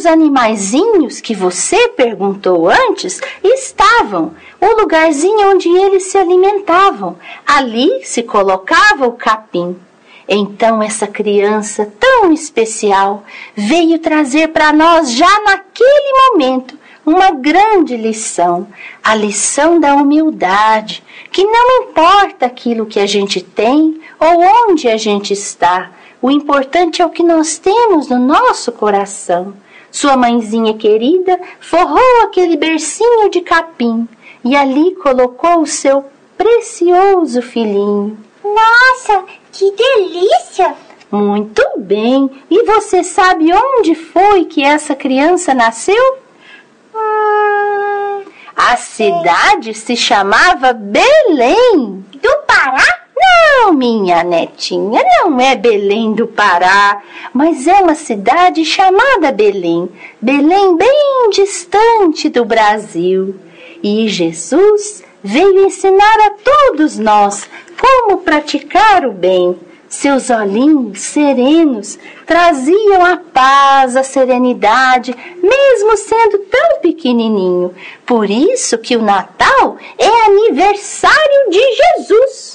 os animaizinhos que você perguntou antes estavam, o lugarzinho onde eles se alimentavam. Ali se colocava o capim. Então essa criança tão especial veio trazer para nós já naquele momento uma grande lição, a lição da humildade, que não importa aquilo que a gente tem ou onde a gente está, o importante é o que nós temos no nosso coração. Sua mãezinha querida forrou aquele bercinho de capim e ali colocou o seu precioso filhinho. Nossa, que delícia! Muito bem. E você sabe onde foi que essa criança nasceu? A cidade se chamava Belém. Do Pará? Não, minha netinha, não é Belém do Pará, mas é uma cidade chamada Belém. Belém bem distante do Brasil. E Jesus veio ensinar a todos nós como praticar o bem. Seus olhinhos serenos traziam a paz, a serenidade, mesmo sendo tão pequenininho. Por isso que o Natal é aniversário de Jesus.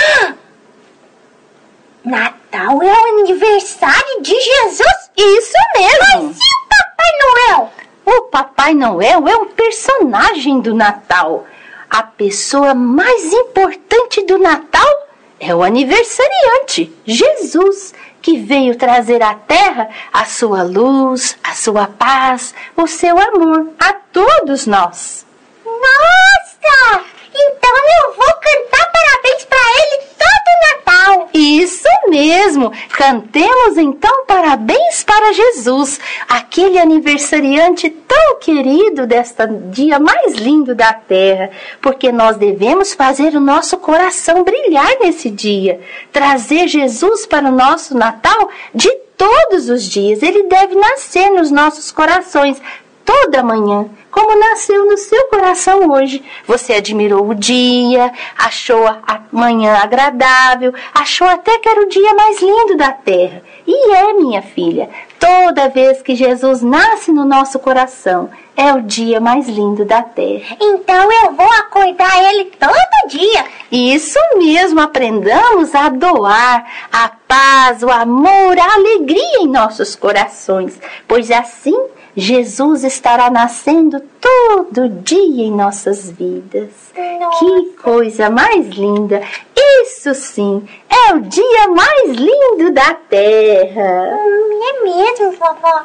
Natal é o aniversário de Jesus? Isso mesmo! Mas e o Papai Noel? O Papai Noel é o personagem do Natal. A pessoa mais importante do Natal é o aniversariante, Jesus, que veio trazer à Terra a sua luz, a sua paz, o seu amor a todos nós. Nossa! Então eu vou cantar parabéns para ele todo Natal. Isso mesmo! Cantemos então parabéns para Jesus, aquele aniversariante tão querido deste dia mais lindo da terra, porque nós devemos fazer o nosso coração brilhar nesse dia, trazer Jesus para o nosso Natal de todos os dias. Ele deve nascer nos nossos corações toda manhã, como nasceu no seu coração hoje. Você admirou o dia, achou a manhã agradável, achou até que era o dia mais lindo da terra. E é, minha filha, toda vez que Jesus nasce no nosso coração, é o dia mais lindo da terra. Então eu vou acordar ele todo dia. Isso mesmo, aprendamos a doar a paz, o amor, a alegria em nossos corações, pois assim Jesus estará nascendo todo dia em nossas vidas. Nossa. Que coisa mais linda! Isso sim, é o dia mais lindo da terra. É mesmo, vovó.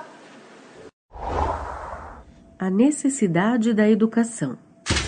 A necessidade da educação.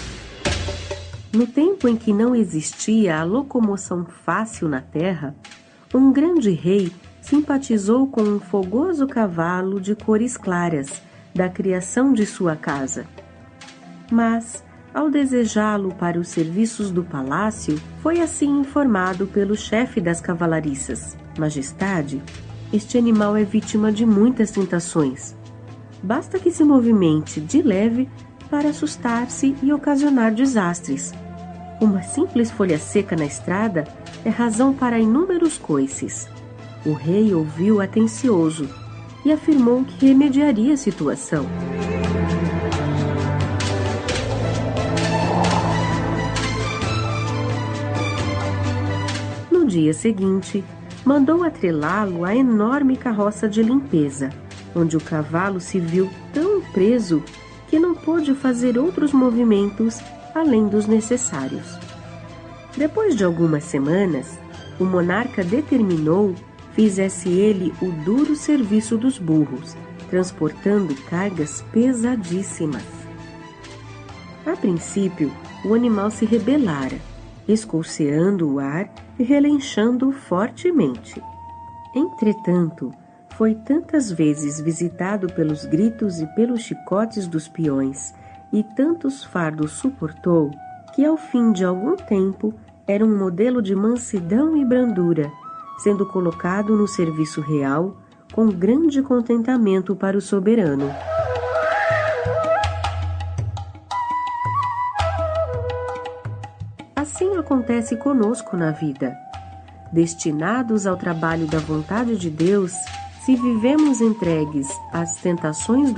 No tempo em que não existia a locomoção fácil na terra, um grande rei simpatizou com um fogoso cavalo de cores claras, da criação de sua casa. Mas, ao desejá-lo para os serviços do palácio, foi assim informado pelo chefe das cavalariças. Majestade, este animal é vítima de muitas tentações. Basta que se movimente de leve para assustar-se e ocasionar desastres. Uma simples folha seca na estrada é razão para inúmeros coices. O rei ouviu atencioso e afirmou que remediaria a situação. No dia seguinte, mandou atrelá-lo à enorme carroça de limpeza, onde o cavalo se viu tão preso que não pôde fazer outros movimentos além dos necessários. Depois de algumas semanas, o monarca determinou fizesse ele o duro serviço dos burros, transportando cargas pesadíssimas. A princípio, o animal se rebelara, escolceando o ar e relinchando fortemente. Entretanto, foi tantas vezes visitado pelos gritos e pelos chicotes dos peões, e tantos fardos suportou, que ao fim de algum tempo era um modelo de mansidão e brandura, sendo colocado no serviço real com grande contentamento para o soberano. Assim acontece conosco na vida. Destinados ao trabalho da vontade de Deus, se vivemos entregues às tentações do